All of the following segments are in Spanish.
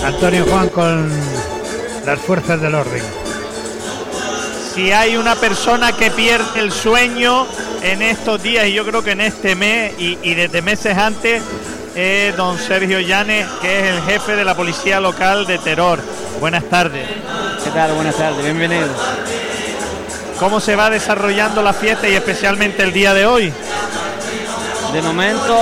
Antonio Juan con las fuerzas del orden. Si hay una persona que pierde el sueño en estos días, y yo creo que en este mes y desde meses antes, es don Sergio Llanes, que es el jefe de la Policía Local de Teror. Buenas tardes. ¿Qué tal? Buenas tardes, bienvenido. ¿Cómo se va desarrollando la fiesta y especialmente el día de hoy? De momento,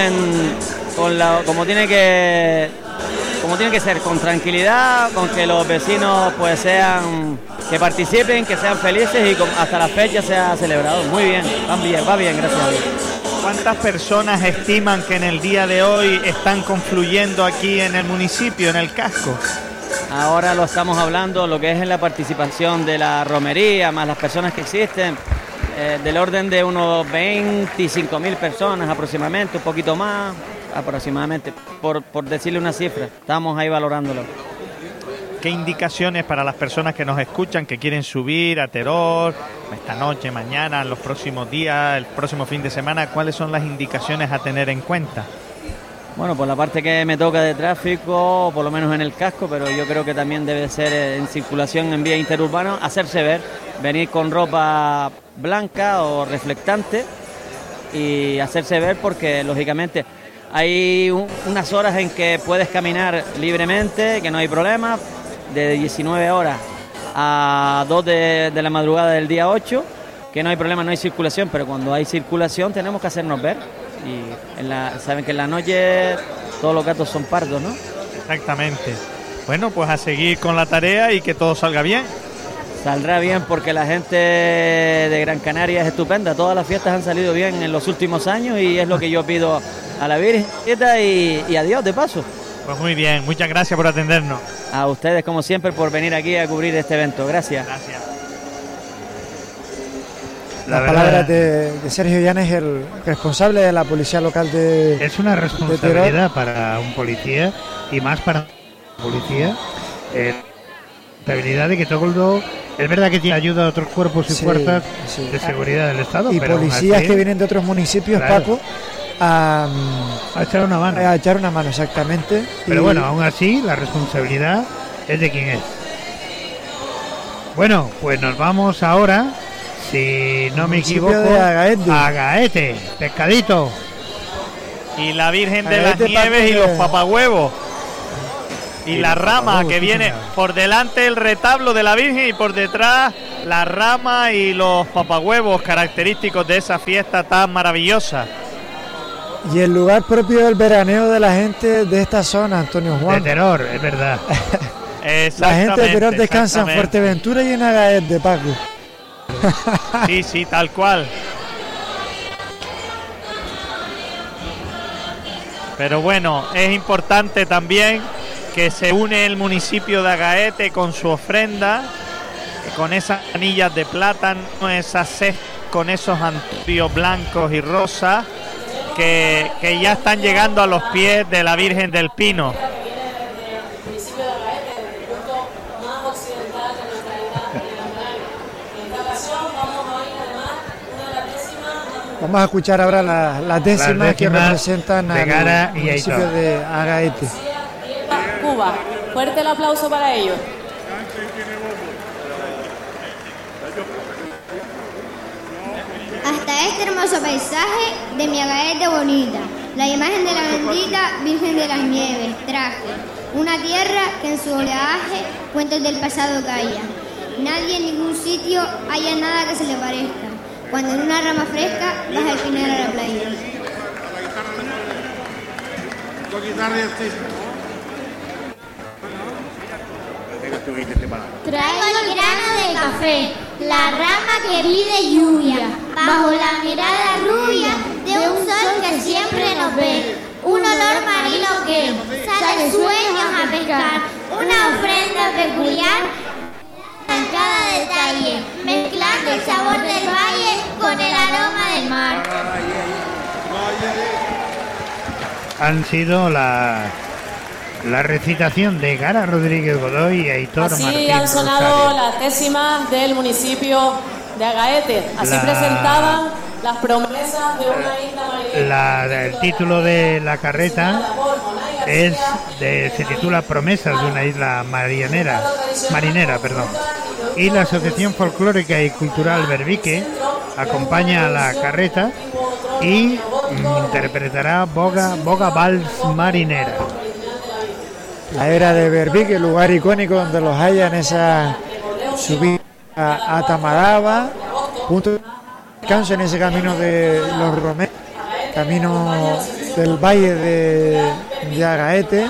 como tiene que ser, con tranquilidad, con que los vecinos pues que participen, que sean felices y hasta la fecha se ha celebrado. Muy bien, va bien, gracias a Dios. ¿Cuántas personas estiman que en el día de hoy están confluyendo aquí en el municipio, en el casco? Ahora lo estamos hablando, lo que es en la participación de la romería, más las personas que existen, del orden de unos 25.000 personas aproximadamente, un poquito más aproximadamente, por decirle una cifra. Estamos ahí valorándolo. ¿Qué indicaciones para las personas que nos escuchan, que quieren subir a Teror esta noche, mañana, los próximos días, el próximo fin de semana? ¿Cuáles son las indicaciones a tener en cuenta? Bueno, por la parte que me toca de tráfico, por lo menos en el casco, pero yo creo que también debe ser en circulación en vía interurbana, hacerse ver, venir con ropa blanca o reflectante y hacerse ver porque, lógicamente, hay unas horas en que puedes caminar libremente, que no hay problema, de 19 horas a 2 de la madrugada del día 8, que no hay problema, no hay circulación, pero cuando hay circulación tenemos que hacernos ver. Y saben que en la noche todos los gatos son pardos, ¿no? Exactamente. Bueno, pues a seguir con la tarea y que todo salga bien. Saldrá bien porque la gente de Gran Canaria es estupenda. Todas las fiestas han salido bien en los últimos años y es lo que yo pido a la Virgen y a Dios de paso. Pues muy bien, muchas gracias por atendernos. A ustedes, como siempre, por venir aquí a cubrir este evento. Gracias. Gracias. Las palabras de Sergio Llanes, el responsable de la policía local de... Es una responsabilidad para un policía y más para un policía. La habilidad de que todo el mundo... Es verdad que tiene ayuda a otros cuerpos y fuerzas de seguridad del Estado. Y pero policías así, que vienen de otros municipios, claro, Paco, a echar una mano. A echar una mano, exactamente. Pero bueno, aún así, la responsabilidad es de quien es. Bueno, pues nos vamos ahora... Si no me equivoco, a Agaete, pescadito. Y la Virgen de las Nieves y los papahuevos. Y la rama que viene por delante el retablo de la Virgen y por detrás la rama y los papahuevos característicos de esa fiesta tan maravillosa. Y el lugar propio del veraneo de la gente de esta zona, Antonio Juan. De Teror, es verdad. La gente de Teror descansa en Fuerteventura y en Agaete, Paco. Sí, tal cual. Pero bueno, es importante también que se une el municipio de Agaete con su ofrenda, con esas anillas de plátano, esas cestas con esos antios blancos y rosas que ya están llegando a los pies de la Virgen del Pino. Vamos a escuchar ahora las décimas que representan al municipio de Agaete. Cuba, fuerte el aplauso para ellos. Hasta este hermoso paisaje de mi Agaete bonita, la imagen de la bendita Virgen de las Nieves traje, una tierra que en su oleaje cuentos del pasado calla. Nadie en ningún sitio haya nada que se le parezca. Cuando en una rama fresca vas a caminar a la playa. Traigo el grano de café, la rama querida y lluvia, bajo la mirada rubia de un sol que siempre nos ve, un olor marino que sale sueños a pescar, una ofrenda peculiar en cada detalle, mezclando el sabor del valle con el aroma del mar. Han sido la recitación de Gara Rodríguez Godoy y Aitor Martín. Así han sonado las décimas del municipio de Agaete. Así presentaban las promesas de una isla marinera. El título de la carreta se titula Promesas de una isla marinera, y la Asociación Folclórica y Cultural Berbique acompaña a la carreta y interpretará Boga Vals Marinera. La era de Berbique, lugar icónico donde los haya en esa subida a Tamaraba, punto de descanso en ese camino de los Romeros, camino del valle de Agaete.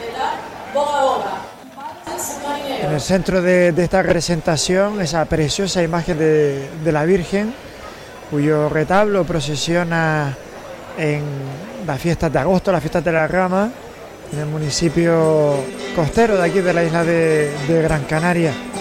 En el centro de esta representación, esa preciosa imagen de la Virgen, cuyo retablo procesiona en las fiestas de agosto, las fiestas de la Rama, en el municipio costero de aquí de la isla de Gran Canaria.